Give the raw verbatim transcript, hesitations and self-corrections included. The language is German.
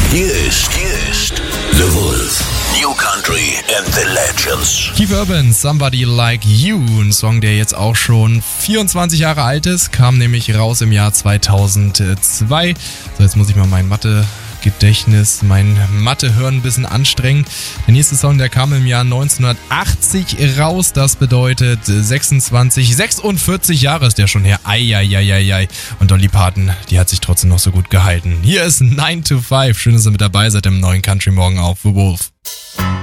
Hier ist, hier ist The Wolf. New Country and the Legends. Keith Urban, Somebody Like You, ein Song, der jetzt auch schon vierundzwanzig Jahre alt ist, kam nämlich raus im Jahr zweitausendzwei. So, jetzt muss ich mal mein Mathe-Gedächtnis, mein Mathe-Hören ein bisschen anstrengen. Der nächste Song, der kam im Jahr neunzehnhundertachtzig raus, das bedeutet sechsundzwanzig, sechsundvierzig Jahre ist der schon her. Eieieiei. Und Dolly Parton, die hat sich trotzdem noch so gut gehalten. Hier ist nine to five. Schön, dass ihr mit dabei seid im neuen Country Morgen auf The Wolf.